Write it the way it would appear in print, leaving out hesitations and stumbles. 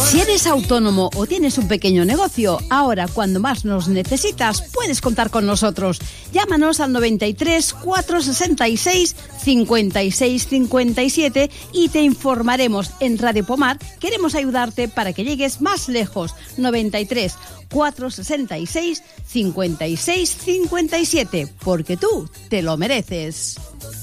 Si eres autónomo o tienes un pequeño negocio, ahora cuando más nos necesitas puedes contar con nosotros. Llámanos al 93 466 56 57 y te informaremos. En Radio Pomar queremos ayudarte para que llegues más lejos. 93 466 56 57, porque tú te lo mereces.